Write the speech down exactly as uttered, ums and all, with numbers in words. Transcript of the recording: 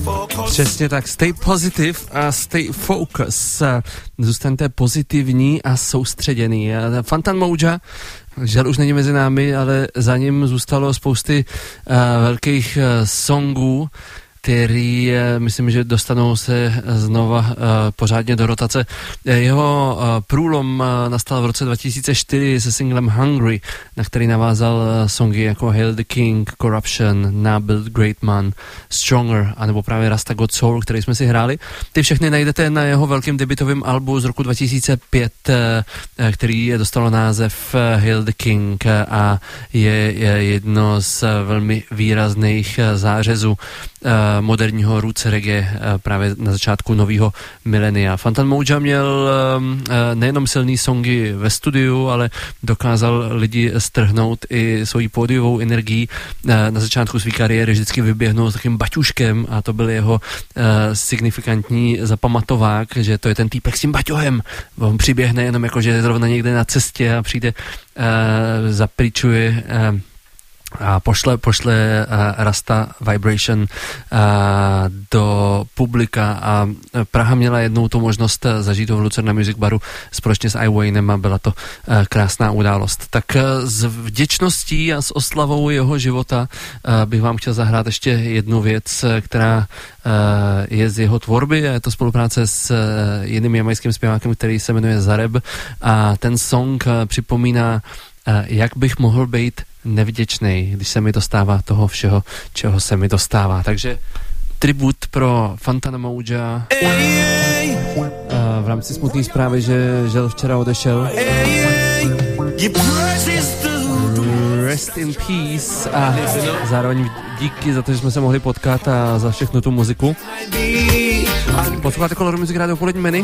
Přesně tak, stay positive a stay focus. Zůstaňte pozitivní a soustředěný. Fantan Mojah, žel už není mezi námi, ale za ním zůstalo spousty uh, velkých uh, songů, který, myslím, že dostanou se znova uh, pořádně do rotace. Jeho uh, průlom uh, nastal v roce dva tisíce čtyři se singlem Hungry, na který navázal uh, songy jako Hail the King, Corruption, Now Build Great Man, Stronger, anebo právě Rasta God Soul, který jsme si hráli. Ty všechny najdete na jeho velkém debutovém albu z roku dva tisíce pět, uh, který dostalo název uh, Hail the King uh, a je, je jedno z uh, velmi výrazných uh, zářezů uh, moderního roots reggae právě na začátku nového milenia. Fantan Mojah měl nejenom silný songy ve studiu, ale dokázal lidi strhnout i svojí pódiovou energií. Na začátku své kariéry vždycky vyběhnul s takým baťuškem a to byl jeho signifikantní zapamatovák, že to je ten týpek s tím baťohem. On přiběhne jenom jako, že je zrovna někde na cestě a přijde, zapričuje a pošle, pošle uh, Rasta Vibration uh, do publika a Praha měla jednou tu možnost zažít to v Lucerna Music Baru společně s I. Waynem a byla to uh, krásná událost. Tak uh, s vděčností a s oslavou jeho života uh, bych vám chtěl zahrát ještě jednu věc, která uh, je z jeho tvorby a je to spolupráce s uh, jiným jamajským zpěvákem, který se jmenuje Zareb a ten song uh, připomíná uh, jak bych mohl být nevděčnej, když se mi dostává toho všeho, čeho se mi dostává. Takže tribut pro Fantana Mojah v rámci smutné zprávy, že žel včera odešel. Rest in peace a zároveň díky za to, že jsme se mohli potkat a za všechno tu muziku. Posloucháte Color Music Radio Polední menu.